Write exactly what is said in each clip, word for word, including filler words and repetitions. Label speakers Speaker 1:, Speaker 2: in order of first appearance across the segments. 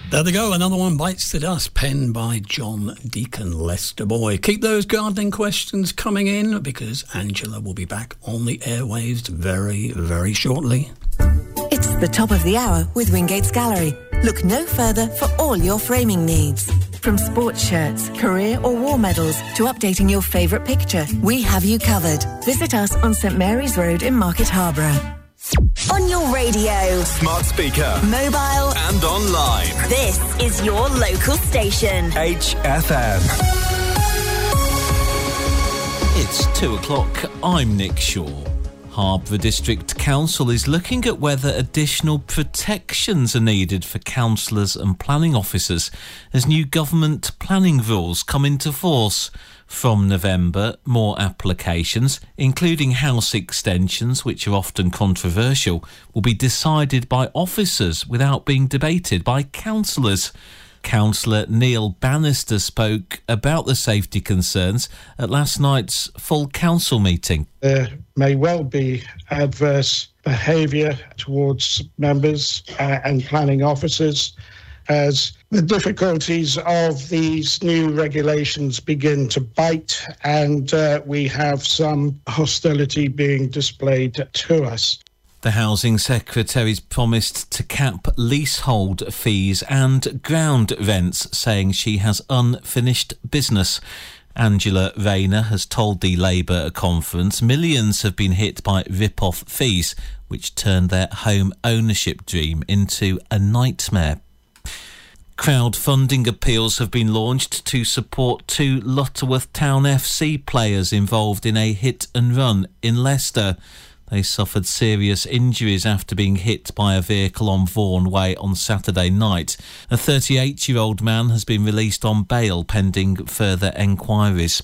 Speaker 1: There they go, another one bites the dust, penned by John Deacon, Leicester boy. Keep those gardening questions coming in, because Angela will be back on the airwaves very, very shortly.
Speaker 2: It's the top of the hour with Wingate's Gallery. Look no further for all your framing needs. From sports shirts, career or war medals, to updating your favourite picture, we have you covered. Visit us on St Mary's Road in Market Harborough.
Speaker 3: On your radio,
Speaker 4: smart speaker,
Speaker 3: mobile
Speaker 4: and online.
Speaker 3: This is your local station.
Speaker 4: H F M.
Speaker 5: It's two o'clock. I'm Nick Shaw. Harborough District Council is looking at whether additional protections are needed for councillors and planning officers as new government planning rules come into force. From November, more applications, including house extensions, which are often controversial, will be decided by officers without being debated by councillors. Councillor Neil Bannister spoke about the safety concerns at last night's full council meeting.
Speaker 6: There may well be adverse behaviour towards members uh, and planning officers as the difficulties of these new regulations begin to bite, and uh, we have some hostility being displayed to us.
Speaker 5: The Housing Secretary's promised to cap leasehold fees and ground rents, saying she has unfinished business. Angela Rayner has told the Labour conference millions have been hit by rip-off fees, which turned their home ownership dream into a nightmare. Crowdfunding appeals have been launched to support two Lutterworth Town F C players involved in a hit-and-run in Leicester. They suffered serious injuries after being hit by a vehicle on Vaughan Way on Saturday night. A thirty-eight-year-old man has been released on bail pending further enquiries.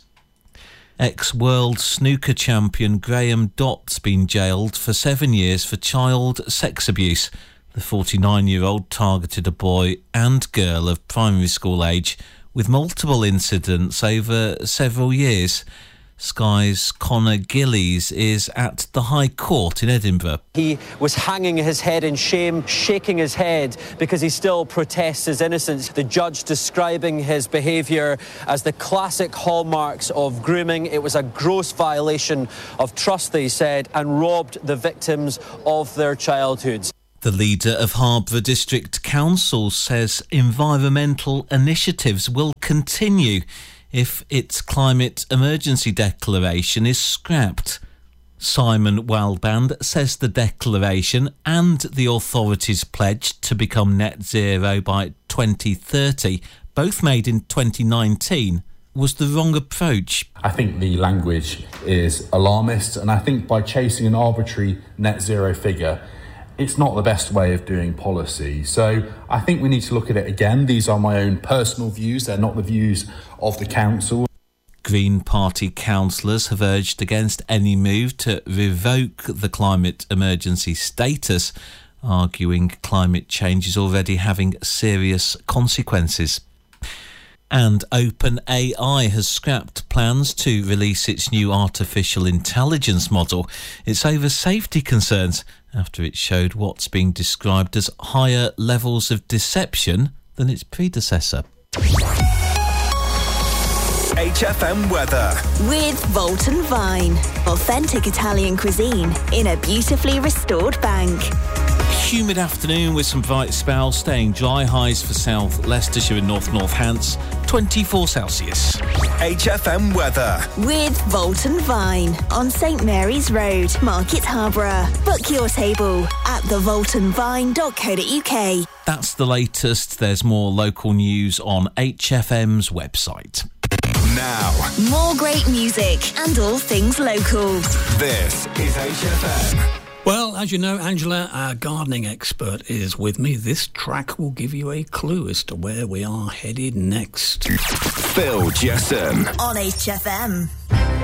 Speaker 5: Ex-world snooker champion Graham Dott's been jailed for seven years for child sex abuse. The forty-nine-year-old targeted a boy and girl of primary school age with multiple incidents over several years. Sky's Conor Gillies is at the High Court in Edinburgh.
Speaker 7: He was hanging his head in shame, shaking his head because he still protests his innocence. The judge describing his behaviour as the classic hallmarks of grooming. It was a gross violation of trust, they said, and robbed the victims of their childhoods.
Speaker 5: The leader of Harborough District Council says environmental initiatives will continue if its climate emergency declaration is scrapped. Simon Wildband says the declaration and the authority's pledge to become net zero by twenty thirty, both made in twenty nineteen, was the wrong approach.
Speaker 8: I think the language is alarmist, and I think by chasing an arbitrary net zero figure, it's not the best way of doing policy. So I think we need to look at it again. These are my own personal views. They're not the views of the council.
Speaker 5: Green Party councillors have urged against any move to revoke the climate emergency status, arguing climate change is already having serious consequences. And OpenAI has scrapped plans to release its new artificial intelligence model. It's over safety concerns after it showed what's being described as higher levels of deception than its predecessor.
Speaker 4: H F M weather.
Speaker 3: With Volton Vine. Authentic Italian cuisine in a beautifully restored bank.
Speaker 5: Humid afternoon with some bright spells, staying dry. Highs for South Leicestershire and North Northants, twenty-four Celsius.
Speaker 4: H F M weather.
Speaker 3: With Volton Vine on St Mary's Road, Market Harborough. Book your table at the volton vine dot co dot uk.
Speaker 5: That's the latest. There's more local news on H F M's website.
Speaker 4: Now,
Speaker 3: more great music and all things local.
Speaker 4: This is H F M.
Speaker 1: Well, as you know, Angela, our gardening expert, is with me. This track will give you a clue as to where we are headed next.
Speaker 4: Phil Jesson
Speaker 3: On H F M.